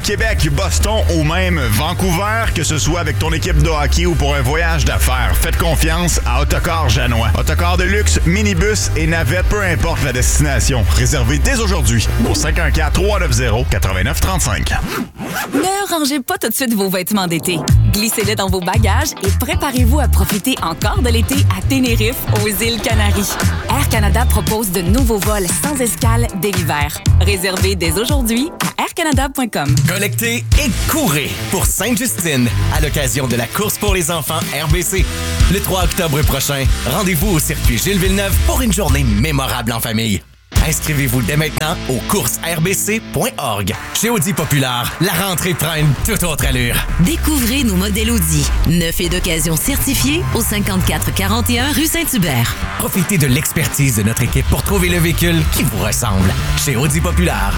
pour Québec, Boston ou même Vancouver, que ce soit avec ton équipe de hockey ou pour un voyage d'affaires, faites confiance à Autocar Janois. Autocar de luxe, minibus et navette, peu importe la destination. Réservez dès aujourd'hui au 514-390-8935. Ne rangez pas tout de suite vos vêtements d'été. Glissez-les dans vos bagages et préparez-vous à profiter encore de l'été à Tenerife, aux îles Canaries. Air Canada propose de nouveaux vols sans escale dès l'hiver. Réservez dès aujourd'hui à aircanada.com. Collectez et courez pour Sainte-Justine à l'occasion de la course pour les enfants RBC. Le 3 octobre prochain, rendez-vous au circuit Gilles Villeneuve pour une journée mémorable en famille. Inscrivez-vous dès maintenant au coursesrbc.org. Chez Audi Populaire, la rentrée prend une toute autre allure. Découvrez nos modèles Audi, neufs et d'occasion certifiés au 5441 rue Saint-Hubert. Profitez de l'expertise de notre équipe pour trouver le véhicule qui vous ressemble. Chez Audi Populaire.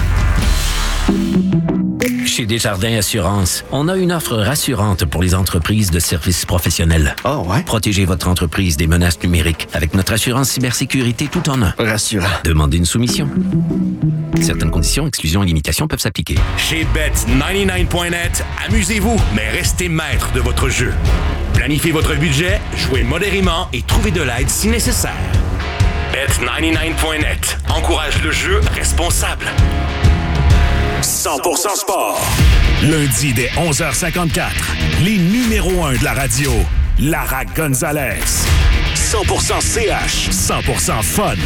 Chez Desjardins Assurance, on a une offre rassurante pour les entreprises de services professionnels. Oh ouais? Protégez votre entreprise des menaces numériques avec notre assurance cybersécurité tout en un. Rassurant. Demandez une soumission. Certaines conditions, exclusions et limitations peuvent s'appliquer. Chez Bet99.net, amusez-vous, mais restez maître de votre jeu. Planifiez votre budget, jouez modérément et trouvez de l'aide si nécessaire. Bet99.net encourage le jeu responsable. 100% sport. Lundi dès 11h54, les numéros 1 de la radio, Lara Gonzalez. 100% CH, 100% fun.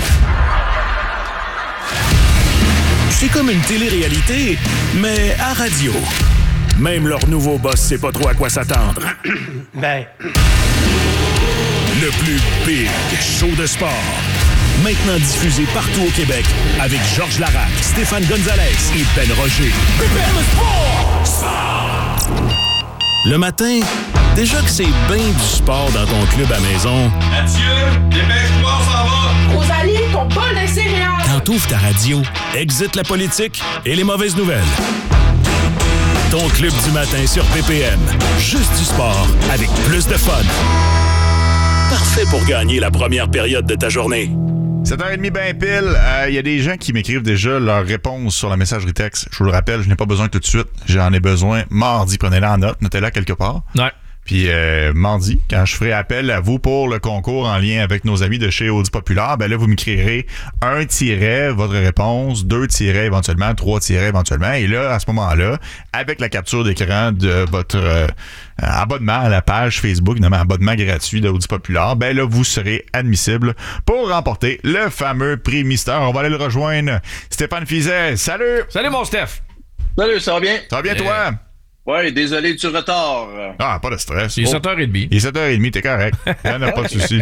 C'est comme une télé-réalité, mais à radio. Même leur nouveau boss sait pas trop à quoi s'attendre. Le plus big show de sport. Maintenant diffusé partout au Québec avec Georges Larac, Stéphane Gonzalez et Ben Roger. Le matin, déjà que c'est bien du sport dans ton club à maison. Mathieu, dépêche-toi, on s'en va! Rosalie, ton bol de céréales! Quand t'ouvres ta radio, exit la politique et les mauvaises nouvelles. Ton club du matin sur PPM. Juste du sport avec plus de fun. Parfait pour gagner la première période de ta journée. 7h30 ben pile. Il y a des gens qui m'écrivent déjà leur réponse sur la messagerie texte. Je vous le rappelle, je n'ai pas besoin tout de suite. J'en ai besoin mardi. Prenez-la en note. Notez-la quelque part. Ouais. Puis mardi, quand je ferai appel à vous pour le concours en lien avec nos amis de chez Audi Populaire, ben là, vous m'écrirez un tiret, votre réponse, 2 tirets éventuellement, 3 tirets éventuellement. Et là, à ce moment-là, avec la capture d'écran de votre abonnement à la page Facebook, nommé abonnement gratuit d'Audi Populaire, ben là, vous serez admissible pour remporter le fameux prix mystère. On va aller le rejoindre. Stéphane Fizet, salut! Salut, mon Steph! Salut, ça va bien? Ça va bien, toi? Oui, désolé du retard. Ah, pas de stress. Il est 7h30. Il est 7h30, t'es correct. Il n'y en a pas de souci.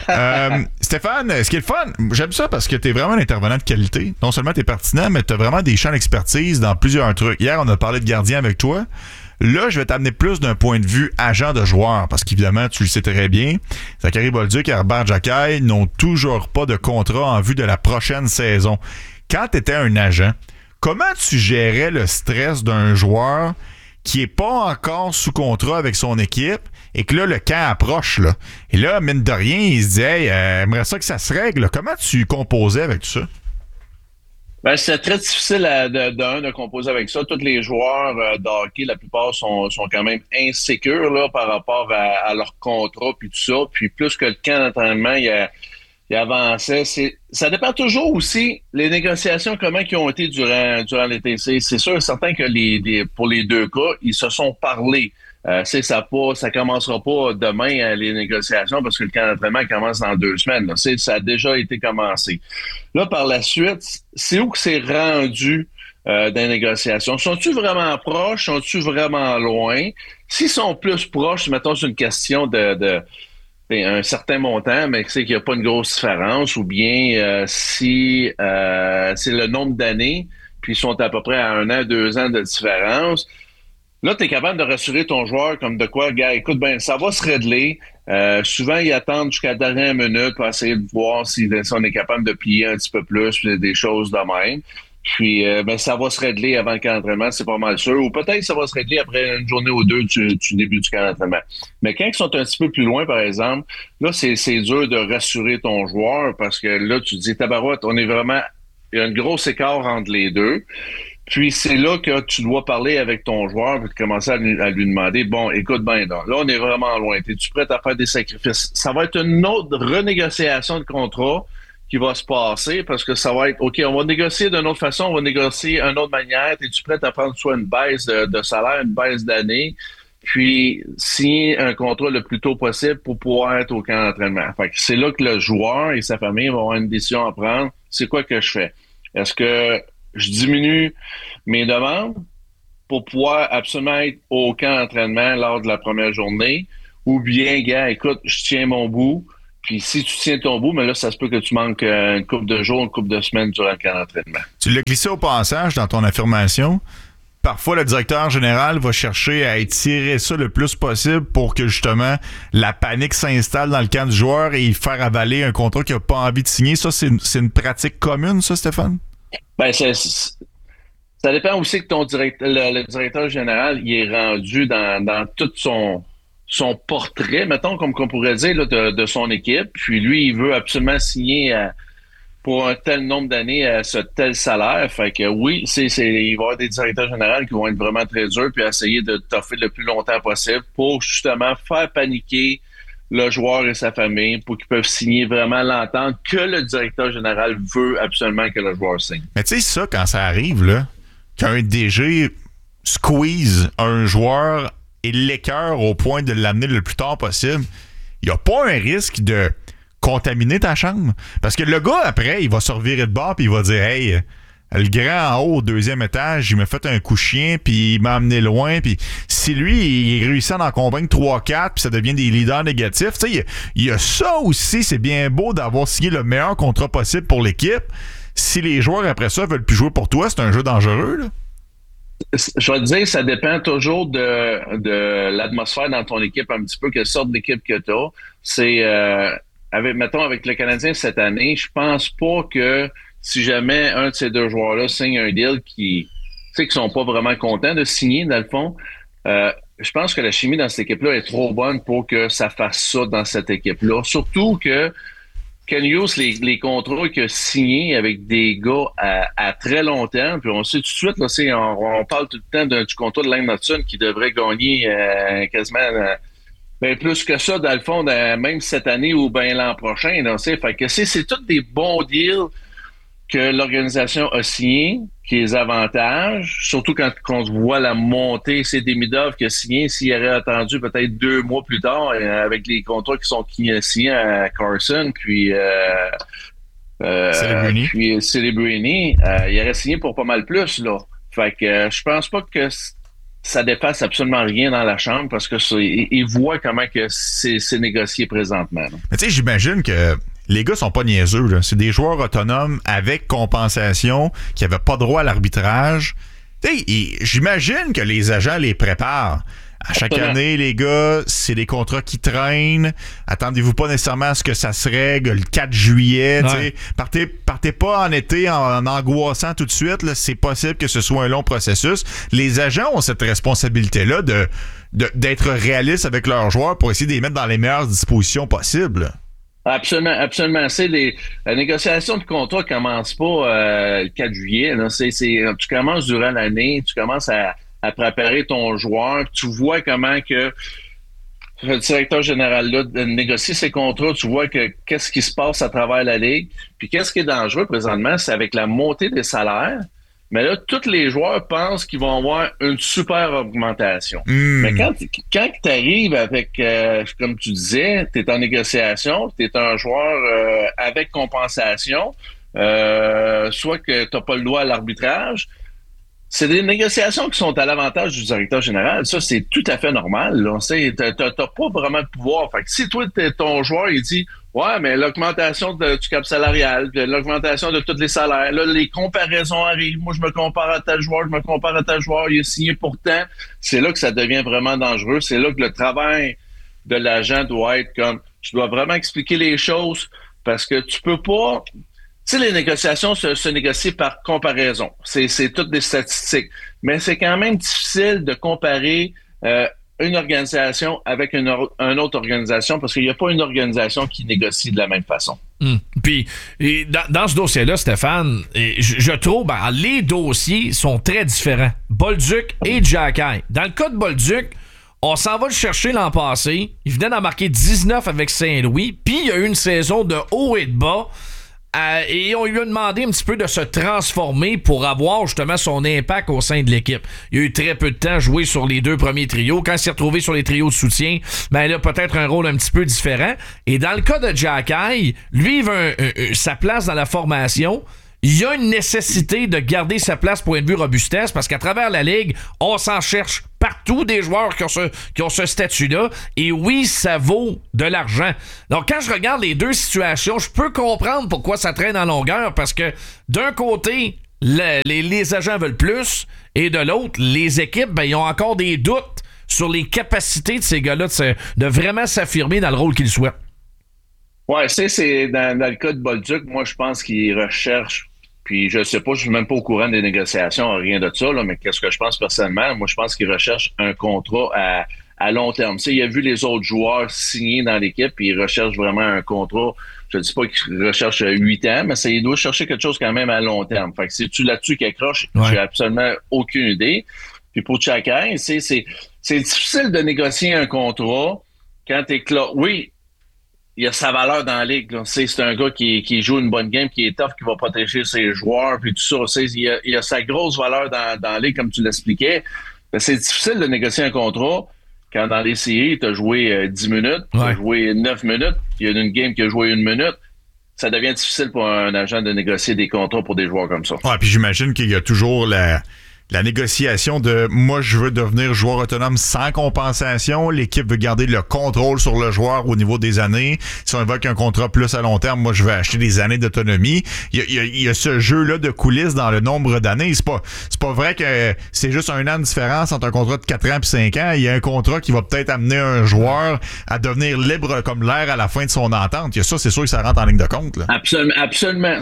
Stéphane, ce qui est le fun, j'aime ça parce que t'es vraiment un intervenant de qualité. Non seulement t'es pertinent, mais t'as vraiment des champs d'expertise dans plusieurs trucs. Hier, on a parlé de gardien avec toi. Là, je vais t'amener plus d'un point de vue agent de joueur, parce qu'évidemment, tu le sais très bien, Zachary Bolduc et Herbert Jacquet n'ont toujours pas de contrat en vue de la prochaine saison. Quand t'étais un agent, comment tu gérais le stress d'un joueur qui est pas encore sous contrat avec son équipe et que là, le camp approche, là. Et là, mine de rien, il se dit « Hey, j'aimerais ça que ça se règle. » Comment tu composais avec tout ça? Ben, c'est très difficile de composer avec ça. Tous les joueurs de hockey, la plupart sont quand même insécures là, par rapport à leur contrat puis tout ça. Puis plus que le camp d'entraînement, il avançait. Ça dépend toujours aussi les négociations, comment ils ont été durant l'été. C'est sûr et certain que pour les deux cas, ils se sont parlé. Ça commencera pas demain les négociations parce que le camp d'entraînement commence dans 2 semaines. Là. Ça a déjà été commencé. Là, par la suite, c'est où que c'est rendu dans les négociations? Sont-ils vraiment proches? Sont-ils vraiment loin? S'ils sont plus proches, mettons, c'est une question de un certain montant, mais c'est qu'il n'y a pas une grosse différence, ou bien si c'est le nombre d'années, puis ils sont à peu près à 1 an, 2 ans de différence. Là, tu es capable de rassurer ton joueur comme de quoi, gars, écoute, ben ça va se régler. Souvent, ils attendent jusqu'à la dernière minute pour essayer de voir si on est capable de plier un petit peu plus, des choses de même. Puis, ça va se régler avant le camp d'entraînement, c'est pas mal sûr. Ou peut-être ça va se régler après une journée ou deux du début du camp d'entraînement. Mais quand ils sont un petit peu plus loin, par exemple, là, c'est dur de rassurer ton joueur parce que là, tu te dis, tabarouette, il y a un gros écart entre les deux. Puis c'est là que tu dois parler avec ton joueur et commencer à lui demander, bon, écoute bien, là on est vraiment loin. Es-tu prêt à faire des sacrifices? Ça va être une autre renégociation de contrat qui va se passer parce que ça va être, OK, on va négocier d'une autre façon, on va négocier d'une autre manière. Es-tu prêt à prendre soit une baisse de salaire, une baisse d'année, puis signer un contrat le plus tôt possible pour pouvoir être au camp d'entraînement? Fait que c'est là que le joueur et sa famille vont avoir une décision à prendre. C'est quoi que je fais? Est-ce que je diminue mes demandes pour pouvoir absolument être au camp d'entraînement lors de la première journée? Ou bien, gars, écoute, je tiens mon bout. Puis si tu tiens ton bout, mais là, ça se peut que tu manques une couple de jours, une couple de semaines durant le camp d'entraînement. Tu l'as glissé au passage dans ton affirmation. Parfois, le directeur général va chercher à étirer ça le plus possible pour que, justement, la panique s'installe dans le camp du joueur et faire avaler un contrat qu'il n'a pas envie de signer. Ça, c'est une pratique commune, ça, Stéphane? Ben, ça dépend aussi que le directeur général il est rendu dans tout son portrait, mettons, comme qu'on pourrait dire, là, de son équipe. Puis lui, il veut absolument signer pour un tel nombre d'années à ce tel salaire. Fait que oui, il va y avoir des directeurs généraux qui vont être vraiment très durs puis essayer de toffer le plus longtemps possible pour justement faire paniquer le joueur et sa famille pour qu'ils peuvent signer vraiment l'entente que le directeur général veut absolument que le joueur signe. Mais tu sais, ça, quand ça arrive, là, qu'un DG squeeze un joueur et l'écœure au point de l'amener le plus tard possible, il n'y a pas un risque de contaminer ta chambre. Parce que le gars, après, il va se revirer de bord puis il va dire « Hey, le grand en haut au 2e étage, il m'a fait un coup de chien puis il m'a amené loin. » Puis si lui, il réussit à en convaincre 3-4 puis ça devient des leaders négatifs, tu sais, il y a ça aussi. C'est bien beau d'avoir signé le meilleur contrat possible pour l'équipe. Si les joueurs, après ça, veulent plus jouer pour toi, c'est un jeu dangereux, là. Je vais te dire, ça dépend toujours de l'atmosphère dans ton équipe, un petit peu, quelle sorte d'équipe que tu as. C'est, mettons, avec le Canadien cette année, je pense pas que si jamais un de ces deux joueurs-là signe un deal qui sont pas vraiment contents de signer, dans le fond, je pense que la chimie dans cette équipe-là est trop bonne pour que ça fasse ça dans cette équipe-là. Surtout que Ken Hughes, les contrats qu'il a signés avec des gars à très long terme, puis on sait tout de suite, là, on parle tout le temps du contrat de Lane Hutson qui devrait gagner quasiment plus que ça, dans le fond, même cette année ou bien l'an prochain. Là, fait que c'est tous des bons deals que l'organisation a signés, qui les avantages, surtout quand on voit la montée, c'est Demidov qui a signé, s'il aurait attendu peut-être 2 mois plus tard, avec les contrats qui sont signés à Carson, puis Celebrini, il aurait signé pour pas mal plus, là. Fait que je pense pas que ça dépasse absolument rien dans la chambre parce que ils voient comment que c'est négocié présentement. Là. Mais tu sais, j'imagine que les gars sont pas niaiseux, là. C'est des joueurs autonomes avec compensation qui n'avaient pas droit à l'arbitrage. J'imagine que les agents les préparent. À chaque année, les gars, c'est des contrats qui traînent. Attendez-vous pas nécessairement à ce que ça se règle le 4 juillet. Ouais. Partez pas en été en angoissant tout de suite. Là. C'est possible que ce soit un long processus. Les agents ont cette responsabilité-là d'être réalistes avec leurs joueurs pour essayer de les mettre dans les meilleures dispositions possibles. Absolument, absolument. La négociation de contrat commence pas le 4 juillet. Là. Tu commences durant l'année, tu commences à préparer ton joueur. Tu vois comment que le directeur général-là négocie ses contrats. Tu vois qu'est-ce qui se passe à travers la Ligue. Puis qu'est-ce qui est dangereux présentement, c'est avec la montée des salaires. Mais là, tous les joueurs pensent qu'ils vont avoir une super augmentation. Mais quand tu arrives avec, comme tu disais, tu es en négociation, tu es un joueur avec compensation, soit que tu n'as pas le droit à l'arbitrage, c'est des négociations qui sont à l'avantage du directeur général. Ça, c'est tout à fait normal. Tu n'as pas vraiment de pouvoir. Fait que si toi, ton joueur, il dit « Ouais, mais l'augmentation du cap salarial, l'augmentation de tous les salaires, là, les comparaisons arrivent. Moi, je me compare à tel joueur, il a signé pourtant. » C'est là que ça devient vraiment dangereux. C'est là que le travail de l'agent doit être comme « Je dois vraiment expliquer les choses parce que tu peux pas... » Tu sais, les négociations se négocient par comparaison. C'est toutes des statistiques. Mais c'est quand même difficile de comparer une organisation avec une autre organisation parce qu'il n'y a pas une organisation qui négocie de la même façon. Puis, dans ce dossier-là, Stéphane, je trouve les dossiers sont très différents. Bolduc et Xhekaj. Dans le cas de Bolduc, on s'en va le chercher l'an passé. Il venait d'en marquer 19 avec Saint-Louis. Puis, il y a eu une saison de haut et de bas. Et on lui a demandé un petit peu de se transformer pour avoir justement son impact au sein de l'équipe. Il a eu très peu de temps à jouer sur les 2 premiers trios. Quand il s'est retrouvé sur les trios de soutien, il a peut-être un rôle un petit peu différent. Et dans le cas de Xhekaj, lui, il veut sa place dans la formation. Il y a une nécessité de garder sa place point de vue robustesse parce qu'à travers la Ligue, on s'en cherche partout des joueurs qui ont ce statut-là. Et oui, ça vaut de l'argent. Donc, quand je regarde les deux situations, je peux comprendre pourquoi ça traîne en longueur parce que d'un côté, les agents veulent plus et de l'autre, les équipes, ils ont encore des doutes sur les capacités de ces gars-là de vraiment s'affirmer dans le rôle qu'ils souhaitent. Ouais, c'est dans le cas de Bolduc, moi je pense qu'il recherche, puis je sais pas, je suis même pas au courant des négociations, rien de ça, là, mais qu'est-ce que je pense personnellement? Moi je pense qu'il recherche un contrat à long terme. Tu sais, il a vu les autres joueurs signer dans l'équipe, puis il recherche vraiment un contrat. Je dis pas qu'il recherche 8 ans, mais il doit chercher quelque chose quand même à long terme. Fait que c'est-tu là-dessus qu'il accroche? Ouais. J'ai absolument aucune idée. Puis pour Xhekaj, c'est difficile de négocier un contrat quand t'es clos. Oui, il a sa valeur dans la ligue. Là. C'est un gars qui joue une bonne game, qui est tough, qui va protéger ses joueurs, puis tout ça. Il a sa grosse valeur dans la ligue, comme tu l'expliquais. Mais c'est difficile de négocier un contrat quand dans les séries, tu as joué 10 minutes, tu as joué 9 minutes, il y a une game qui a joué 1 minute. Ça devient difficile pour un agent de négocier des contrats pour des joueurs comme ça. Ouais, puis j'imagine qu'il y a toujours la négociation de moi je veux devenir joueur autonome sans compensation, l'équipe veut garder le contrôle sur le joueur au niveau des années. Si on évoque un contrat plus à long terme, moi je vais acheter des années d'autonomie. Il y a ce jeu-là de coulisses dans le nombre d'années. C'est pas vrai que c'est juste 1 an de différence entre un contrat de 4 ans et 5 ans. Il y a un contrat qui va peut-être amener un joueur à devenir libre comme l'air à la fin de son entente. Il y a ça, c'est sûr que ça rentre en ligne de compte. Là. Absolument.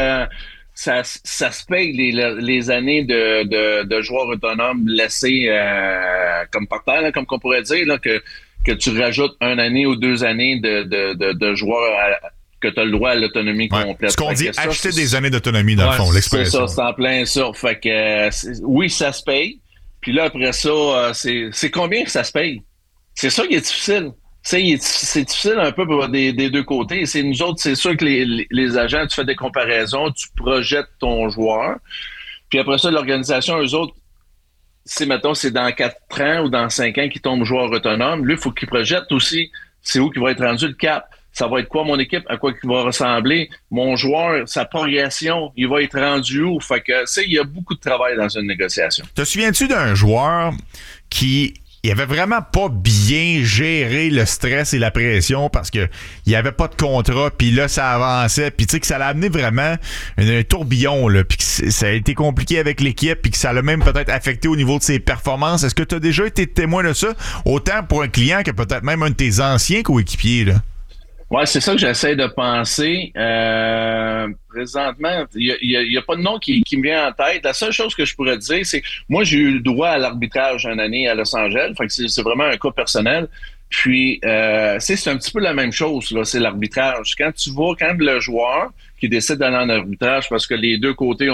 Ça se paye les années de joueurs autonomes laissés comme par terre, là, comme qu'on pourrait dire, là, que tu rajoutes 1 année ou 2 années de joueurs que tu as le droit à l'autonomie complète. Ce qu'on dit, acheter des années d'autonomie, dans le fond, l'expression. C'est ça, c'est en plein ça. Fait que oui, ça se paye. Puis là, après ça, c'est combien que ça se paye? C'est ça qui est difficile. C'est difficile un peu pour des deux côtés. C'est nous autres, c'est sûr que les agents, tu fais des comparaisons, tu projettes ton joueur. Puis après ça, l'organisation, eux autres, mettons, c'est dans 4 ans ou dans 5 ans qu'ils tombent joueur autonome. Lui, il faut qu'ils projettent aussi c'est où qu'il va être rendu le cap. Ça va être quoi mon équipe, à quoi il va ressembler. Mon joueur, sa progression, il va être rendu où? Fait que, il y a beaucoup de travail dans une négociation. Te souviens-tu d'un joueur qui... il avait vraiment pas bien géré le stress et la pression parce que il y avait pas de contrat, puis là ça avançait, puis tu sais que ça l'a amené vraiment un tourbillon là, puis que ça a été compliqué avec l'équipe, puis que ça l'a même peut-être affecté au niveau de ses performances. Est-ce que tu as déjà été témoin de ça, autant pour un client que peut-être même un de tes anciens coéquipiers là? Ouais, c'est ça que j'essaie de penser. Présentement, il y a pas de nom qui me vient en tête. La seule chose que je pourrais dire, c'est que moi, j'ai eu le droit à l'arbitrage une année à Los Angeles. Fait que c'est vraiment un cas personnel. Puis, c'est un petit peu la même chose, là, c'est l'arbitrage. Quand le joueur qui décide d'aller en arbitrage, parce que les deux côtés,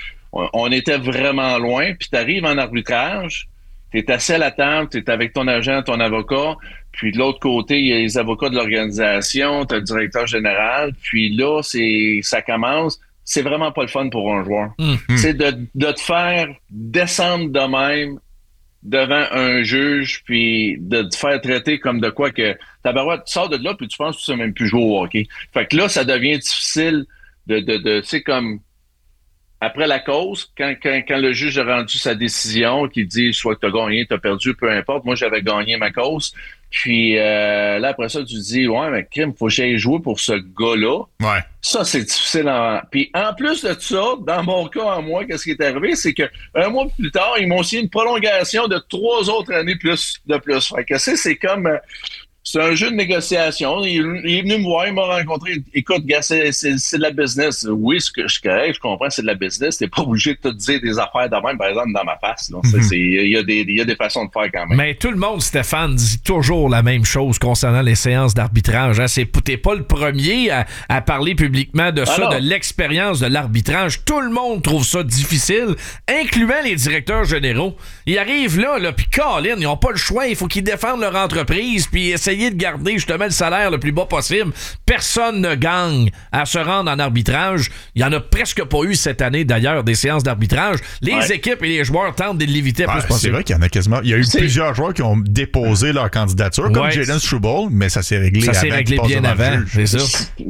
on était vraiment loin, puis tu arrives en arbitrage, tu es assis à la table, tu es avec ton agent, ton avocat, puis de l'autre côté, il y a les avocats de l'organisation, tu as le directeur général, puis là, ça commence. C'est vraiment pas le fun pour un joueur. C'est de te faire descendre de même devant un juge, puis de te faire traiter comme de quoi que tabarouette, tu sors de là, puis tu penses que tu sais même plus jouer au hockey. Fait que là, ça devient difficile de c'est comme après la cause, quand le juge a rendu sa décision, qui dit soit que tu as gagné, tu as perdu, peu importe, moi j'avais gagné ma cause. Puis là, après ça, tu te dis ouais, mais crime, faut que j'aille jouer pour ce gars-là. Ouais. Ça, c'est difficile. Puis en plus de ça, dans mon cas, à moi, qu'est-ce qui est arrivé, c'est que 1 mois plus tard, ils m'ont signé une prolongation de 3 autres années de plus. Fait que c'est comme c'est un jeu de négociation. Il est venu me voir, il m'a rencontré. Écoute, gars, c'est de la business. Oui, je correct, je comprends, c'est de la business. T'es pas obligé de te dire des affaires de même, par exemple, dans ma face. Il y a des façons de faire quand même. Mais tout le monde, Stéphane, dit toujours la même chose concernant les séances d'arbitrage. Hein? T'es pas le premier à parler publiquement de ça, de l'expérience de l'arbitrage. Tout le monde trouve ça difficile, incluant les directeurs généraux. Ils arrivent là puis Colin, ils ont pas le choix. Il faut qu'ils défendent leur entreprise puis essayer de garder justement le salaire le plus bas possible. Personne ne gagne à se rendre en arbitrage. Il y en a presque pas eu cette année, d'ailleurs, des séances d'arbitrage. Les équipes et les joueurs tentent de l'éviter le plus possible. C'est vrai qu'il y en a quasiment. Il y a eu plusieurs joueurs qui ont déposé leur candidature, comme Jalen Struble, mais ça s'est réglé ça s'est réglé bien avant, c'est ça.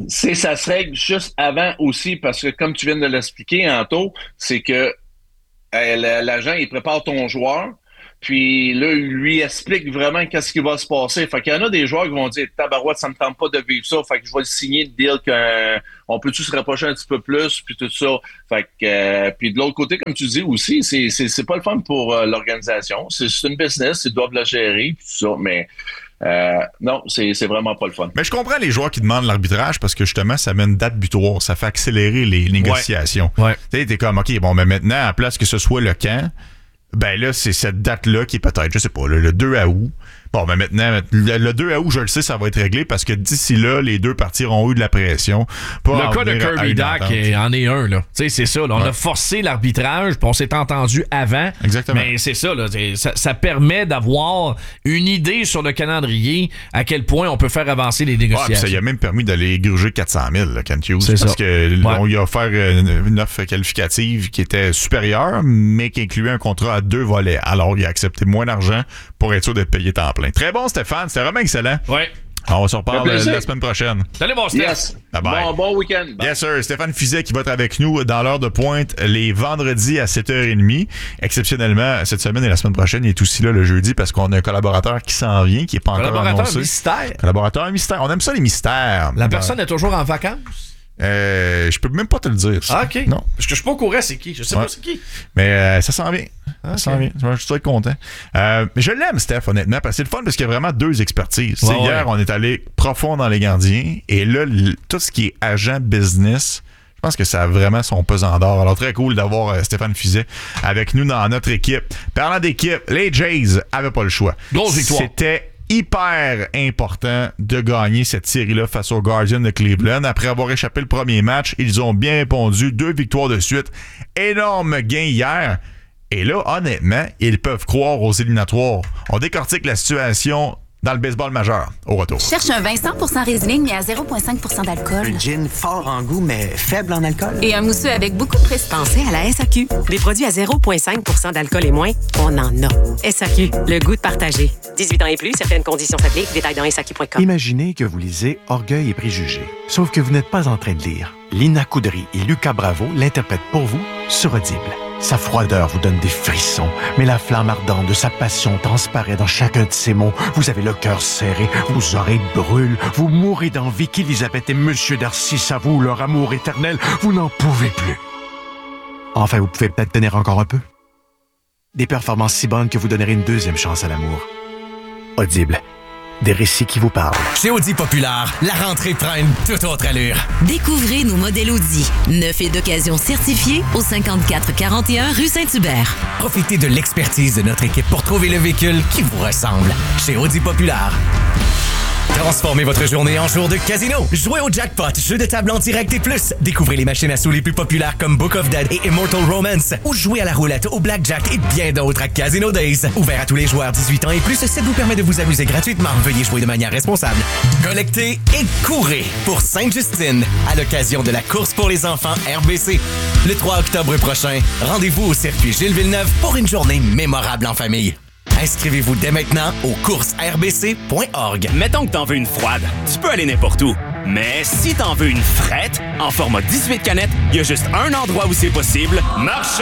Ça se règle juste avant aussi, parce que comme tu viens de l'expliquer, Anto, c'est que l'agent, il prépare ton joueur. Puis là, il lui explique vraiment qu'est-ce qui va se passer. Fait qu'il y en a des joueurs qui vont dire « Tabarouette, ça me tente pas de vivre ça. Fait que je vais le signer le deal qu'on peut-tu se rapprocher un petit peu plus, puis tout ça. » Fait que puis de l'autre côté, comme tu dis aussi, c'est pas le fun pour l'organisation. C'est une business, ils doivent la gérer, puis tout ça. Mais non, c'est vraiment pas le fun. Mais je comprends les joueurs qui demandent l'arbitrage parce que justement, ça met une date butoir. Ça fait accélérer les négociations. Ouais. Tu sais, t'es comme, OK, bon, mais maintenant, à place que ce soit le camp, ben là, c'est cette date-là qui est peut-être, je sais pas, le 2 août. Bon, ben maintenant, le 2 août, je le sais, ça va être réglé parce que d'ici là, les deux parties ont eu de la pression. Le cas de Kirby Dach en est un, là. Tu sais, c'est ça, là. On a forcé l'arbitrage, puis on s'est entendu avant. Exactement. Mais c'est ça, là. Ça permet d'avoir une idée sur le calendrier, à quel point on peut faire avancer les négociations. Ça y a même permis d'aller gruger 400 000, là, Kent Hughes. C'est parce ça. qu'on lui a offert une offre qualificative qui était supérieure, mais qui incluait un contrat à 2 volets. Alors, il a accepté moins d'argent pour être sûr d'être payé temps plein. Très bon, Stéphane. C'était vraiment excellent. Oui. On se reparle la semaine prochaine. Salut, bon Steph. Yes. Bye-bye. Bon week-end. Bye. Yes, sir. Stéphane Fizet qui va être avec nous dans l'heure de pointe les vendredis à 7h30. Exceptionnellement, cette semaine et la semaine prochaine, il est aussi là le jeudi parce qu'on a un collaborateur qui s'en vient, qui n'est pas encore annoncé. Collaborateur mystère. On aime ça, les mystères. La personne est toujours en vacances? Je peux même pas te le dire. Ça. Ah, OK. Non. Parce que je suis pas au courant, c'est qui. Je sais pas c'est qui. Mais ça s'en vient. Ça s'en vient. Je suis très content. Mais je l'aime, Steph, honnêtement, parce que c'est le fun parce qu'il y a vraiment 2 expertises. Hier, on est allé profond dans les gardiens et là, tout ce qui est agent business, je pense que ça a vraiment son pesant d'or. Alors, très cool d'avoir Stéphane Fizet avec nous dans notre équipe. Parlant d'équipe, les Jays avaient pas le choix. Grosse victoire. C'était hyper important de gagner cette série-là face aux Guardians de Cleveland. Après avoir échappé le premier match, ils ont bien répondu. 2 victoires de suite. Énorme gain hier. Et là, honnêtement, ils peuvent croire aux éliminatoires. On décortique la situation dans le baseball majeur. Au retour. Cherche un vin 100% Riesling, mais à 0,5% d'alcool. Un gin fort en goût, mais faible en alcool. Et un mousseux avec beaucoup de prestige. Pensez à la SAQ. Des produits à 0,5% d'alcool et moins, on en a. SAQ, le goût de partager. 18 ans et plus, certaines conditions s'appliquent. Détails dans SAQ.com. Imaginez que vous lisez Orgueil et préjugés. Sauf que vous n'êtes pas en train de lire. Lina Coudry et Lucas Bravo l'interprètent pour vous sur Audible. Sa froideur vous donne des frissons, mais la flamme ardente de sa passion transparaît dans chacun de ses mots. Vous avez le cœur serré, vos oreilles brûlent, vous mourrez d'envie qu'Élisabeth et Monsieur Darcy s'avouent leur amour éternel. Vous n'en pouvez plus. Enfin, vous pouvez peut-être tenir encore un peu. Des performances si bonnes que vous donnerez une 2e chance à l'amour. Audible. Des récits qui vous parlent. Chez Audi Populaire, la rentrée prend une toute autre allure. Découvrez nos modèles Audi. 9 et d'occasion certifiés au 5441 rue Saint-Hubert. Profitez de l'expertise de notre équipe pour trouver le véhicule qui vous ressemble. Chez Audi Populaire. Transformez votre journée en jour de casino. Jouez au jackpot, jeu de table en direct et plus. Découvrez les machines à sous les plus populaires comme Book of Dead et Immortal Romance. Ou jouez à la roulette, au blackjack et bien d'autres à Casino Days. Ouvert à tous les joueurs 18 ans et plus, ça vous permet de vous amuser gratuitement. Veuillez jouer de manière responsable. Collectez et courez pour Sainte-Justine à l'occasion de la course pour les enfants RBC. Le 3 octobre prochain, rendez-vous au circuit Gilles Villeneuve pour une journée mémorable en famille. Inscrivez-vous dès maintenant au coursesrbc.org. Mettons que t'en veux une froide, tu peux aller n'importe où. Mais si t'en veux une frette, en format 18 canettes, il y a juste un endroit où c'est possible. Marché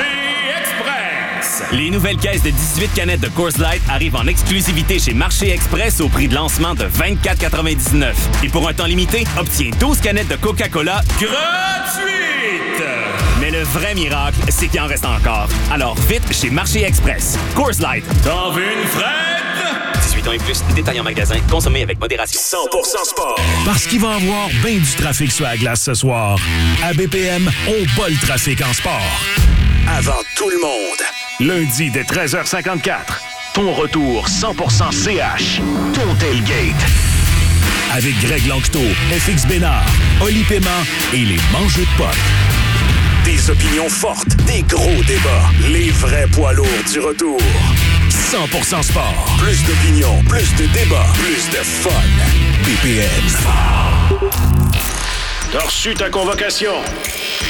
Express! Les nouvelles caisses de 18 canettes de Coors Light arrivent en exclusivité chez Marché Express au prix de lancement de 24,99. Et pour un temps limité, obtiens 12 canettes de Coca-Cola gratuites! Mais le vrai miracle, c'est qu'il en reste encore. Alors vite chez Marché Express. Coors Light. T'en veux une frette? 18 Conditions et plus, détails en magasin. Consommez avec modération. 100% sport. Parce qu'il va y avoir bien du trafic sur la glace ce soir. À BPM, on bat le trafic en sport. Avant tout le monde. Lundi dès 13h54. Ton retour 100% CH. Ton tailgate. Avec Greg Lanctot, FX Bénard, Oli Paiement et les mangeux de potes. Des opinions fortes, des gros débats. Les vrais poids lourds du retour. 100% sport. Plus d'opinions, plus de débats, plus de fun. BPM. T'as reçu ta convocation.